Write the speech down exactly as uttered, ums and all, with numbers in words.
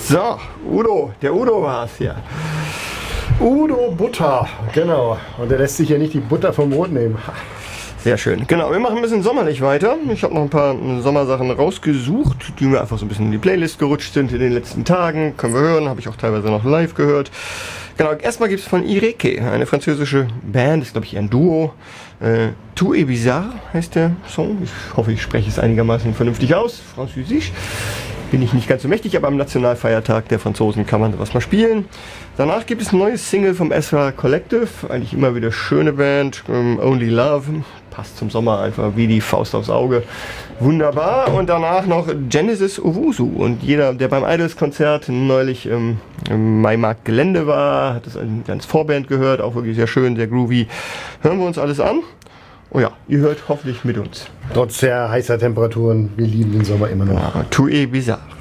So, Udo, der Udo war es hier. Udo Butter, genau. Und der lässt sich ja nicht die Butter vom Brot nehmen. Sehr schön. Genau, wir machen ein bisschen sommerlich weiter. Ich habe noch ein paar Sommersachen rausgesucht, die mir einfach so ein bisschen in die Playlist gerutscht sind in den letzten Tagen. Können wir hören, habe ich auch teilweise noch live gehört. Genau, erstmal gibt es von Ireke, eine französische Band, ist glaube ich ein Duo. Äh, Tout est bizarre heißt der Song. Ich hoffe, ich spreche es einigermaßen vernünftig aus. Französisch bin ich nicht ganz so mächtig, aber am Nationalfeiertag der Franzosen kann man sowas mal spielen. Danach gibt es ein neues Single vom Ezra Collective, eigentlich immer wieder schöne Band, um, Only Love, passt zum Sommer einfach wie die Faust aufs Auge, wunderbar. Und danach noch Genesis Owusu, und jeder, der beim Idols-Konzert neulich ähm, im Maimarkt-Gelände war, hat das als Vorband gehört, auch wirklich sehr schön, sehr groovy. Hören wir uns alles an. Oh ja, ihr hört hoffentlich mit uns. Trotz sehr heißer Temperaturen, wir lieben den Sommer immer noch. Ja, Tout est bizarre.